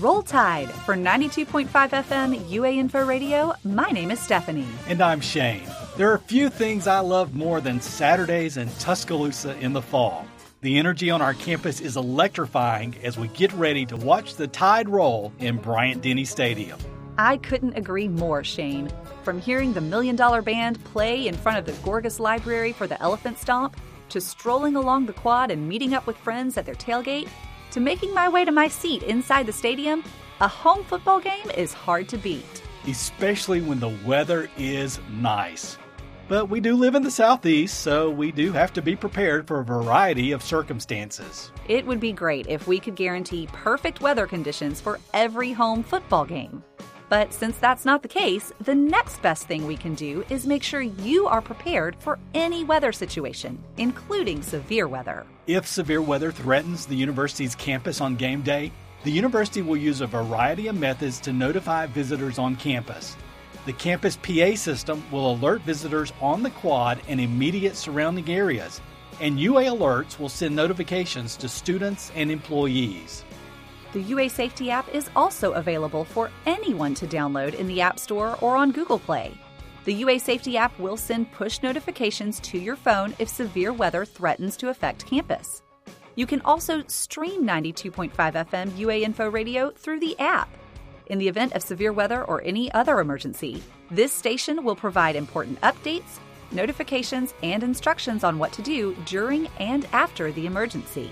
Roll Tide for 92.5 FM UA Info Radio. My name is Stephanie. And I'm Shane. There are few things I love more than Saturdays in Tuscaloosa in the fall. The energy on our campus is electrifying as we get ready to watch the Tide roll in Bryant-Denny Stadium. I couldn't agree more, Shane. From hearing the $1 Million Band play in front of the Gorgas Library for the Elephant Stomp, to strolling along the quad and meeting up with friends at their tailgate, to making my way to my seat inside the stadium, a home football game is hard to beat. Especially when the weather is nice. But we do live in the Southeast, so we do have to be prepared for a variety of circumstances. It would be great if we could guarantee perfect weather conditions for every home football game. But since that's not the case, the next best thing we can do is make sure you are prepared for any weather situation, including severe weather. If severe weather threatens the university's campus on game day, the university will use a variety of methods to notify visitors on campus. The campus PA system will alert visitors on the quad and immediate surrounding areas, and UA Alerts will send notifications to students and employees. The UA Safety app is also available for anyone to download in the App Store or on Google Play. The UA Safety app will send push notifications to your phone if severe weather threatens to affect campus. You can also stream 92.5 FM UA Info Radio through the app. In the event of severe weather or any other emergency, this station will provide important updates, notifications, and instructions on what to do during and after the emergency.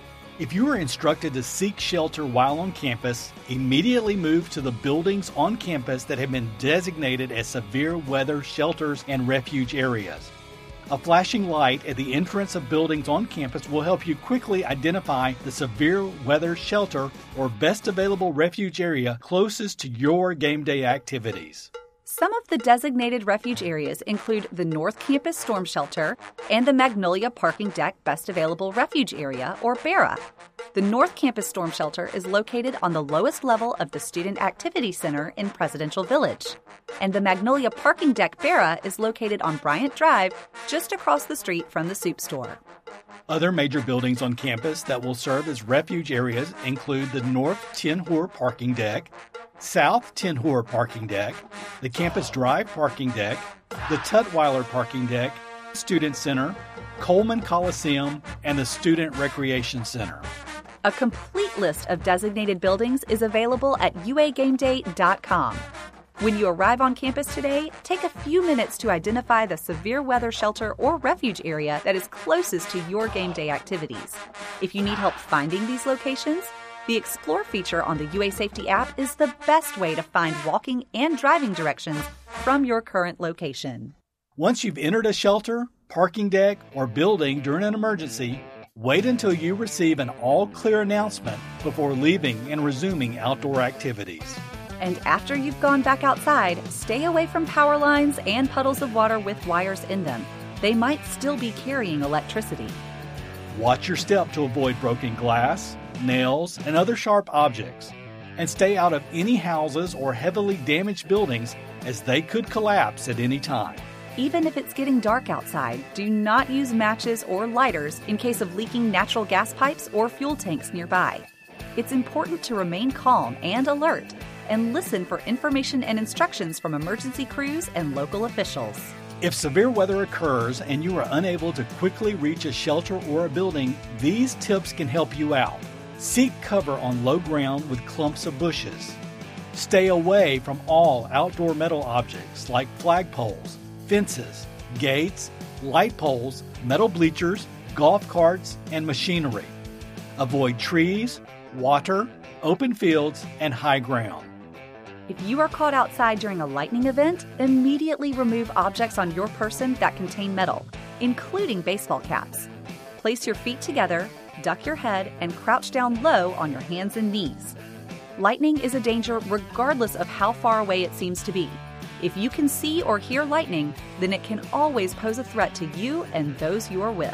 If you are instructed to seek shelter while on campus, immediately move to the buildings on campus that have been designated as severe weather shelters and refuge areas. A flashing light at the entrance of buildings on campus will help you quickly identify the severe weather shelter or best available refuge area closest to your game day activities. Some of the designated refuge areas include the North Campus Storm Shelter and the Magnolia Parking Deck Best Available Refuge Area, or BARA. The North Campus Storm Shelter is located on the lowest level of the Student Activity Center in Presidential Village. And the Magnolia Parking Deck BARA is located on Bryant Drive, just across the street from the soup store. Other major buildings on campus that will serve as refuge areas include the North Tin Hor Parking Deck, South Tin Hor Parking Deck, the Campus Drive Parking Deck, the Tutwiler Parking Deck, Student Center, Coleman Coliseum, and the Student Recreation Center. A complete list of designated buildings is available at uagameday.com. When you arrive on campus today, take a few minutes to identify the severe weather shelter or refuge area that is closest to your game day activities. If you need help finding these locations, the Explore feature on the UA Safety app is the best way to find walking and driving directions from your current location. Once you've entered a shelter, parking deck, or building during an emergency, wait until you receive an all-clear announcement before leaving and resuming outdoor activities. And after you've gone back outside, stay away from power lines and puddles of water with wires in them. They might still be carrying electricity. Watch your step to avoid broken glass, nails, and other sharp objects. And stay out of any houses or heavily damaged buildings as they could collapse at any time. Even if it's getting dark outside, do not use matches or lighters in case of leaking natural gas pipes or fuel tanks nearby. It's important to remain calm and alert and listen for information and instructions from emergency crews and local officials. If severe weather occurs and you are unable to quickly reach a shelter or a building, these tips can help you out. Seek cover on low ground with clumps of bushes. Stay away from all outdoor metal objects like flagpoles, fences, gates, light poles, metal bleachers, golf carts, and machinery. Avoid trees, water, open fields, and high ground. If you are caught outside during a lightning event, immediately remove objects on your person that contain metal, including baseball caps. Place your feet together, duck your head, and crouch down low on your hands and knees. Lightning is a danger regardless of how far away it seems to be. If you can see or hear lightning, then it can always pose a threat to you and those you are with.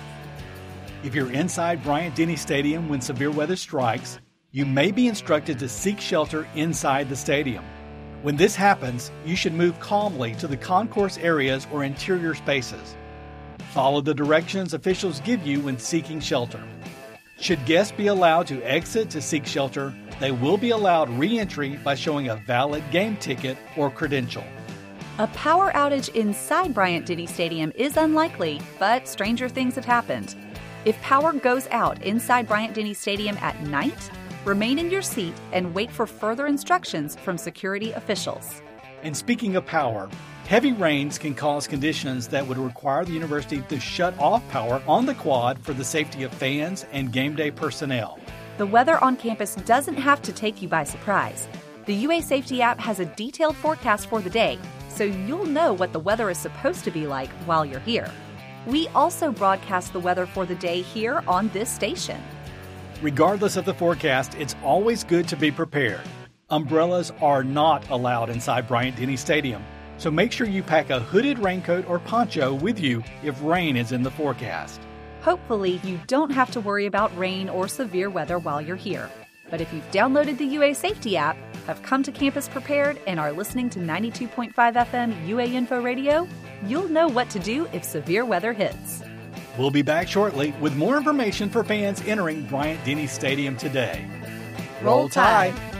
If you're inside Bryant-Denny Stadium when severe weather strikes, you may be instructed to seek shelter inside the stadium. When this happens, you should move calmly to the concourse areas or interior spaces. Follow the directions officials give you when seeking shelter. Should guests be allowed to exit to seek shelter, they will be allowed re-entry by showing a valid game ticket or credential. A power outage inside Bryant-Denny Stadium is unlikely, but stranger things have happened. If power goes out inside Bryant-Denny Stadium at night, remain in your seat and wait for further instructions from security officials. And speaking of power, heavy rains can cause conditions that would require the university to shut off power on the quad for the safety of fans and game day personnel. The weather on campus doesn't have to take you by surprise. The UA Safety app has a detailed forecast for the day, so you'll know what the weather is supposed to be like while you're here. We also broadcast the weather for the day here on this station. Regardless of the forecast, it's always good to be prepared. Umbrellas are not allowed inside Bryant-Denny Stadium, so make sure you pack a hooded raincoat or poncho with you if rain is in the forecast. Hopefully, you don't have to worry about rain or severe weather while you're here. But if you've downloaded the UA Safety app, have come to campus prepared, and are listening to 92.5 FM UA Info Radio, you'll know what to do if severe weather hits. We'll be back shortly with more information for fans entering Bryant-Denny Stadium today. Roll Tide!